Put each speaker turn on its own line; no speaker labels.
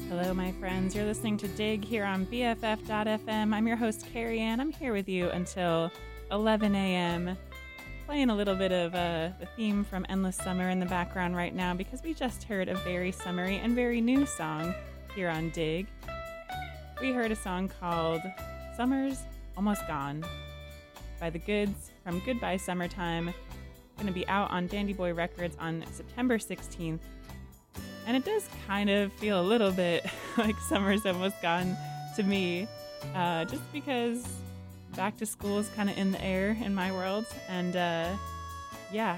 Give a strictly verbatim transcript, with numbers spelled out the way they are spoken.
Hello, my friends. You're listening to Dig here on B F F dot F M. I'm your host, Carrie Ann. I'm here with you until eleven a.m. playing a little bit of uh, the theme from Endless Summer in the background right now because we just heard a very summery and very new song here on Dig. We heard a song called Summer's Almost Gone by The Goods from Goodbye Summertime. Going to be out on Dandy Boy Records on September sixteenth. And it does kind of feel a little bit like summer's almost gone to me, uh, just because back to school is kind of in the air in my world. And uh, yeah,